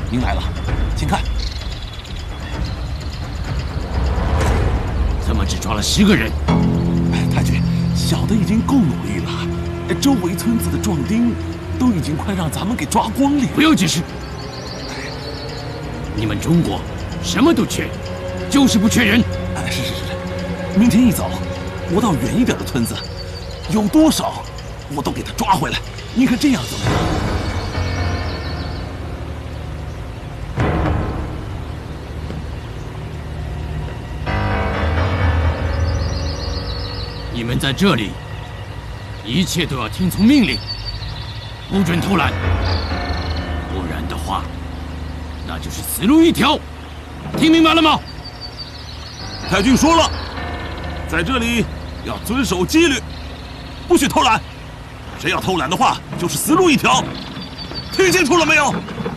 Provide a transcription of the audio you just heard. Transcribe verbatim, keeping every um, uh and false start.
您来了，请看。 怎么只抓了十个人？ 太君，小的已经够努力了，周围村子的壮丁都已经快让咱们给抓光了。 不要解释。你们中国什么都缺，就是不缺人。 哎，是是是，明天一早，我到远一点的村子，有多少我都给他抓回来。您看这样怎么样？ 你们在这里，一切都要听从命令，不准偷懒，不然的话，那就是死路一条。听明白了吗？ 太君说了，在这里要遵守纪律，不许偷懒。谁要偷懒的话，就是死路一条。听清楚了没有？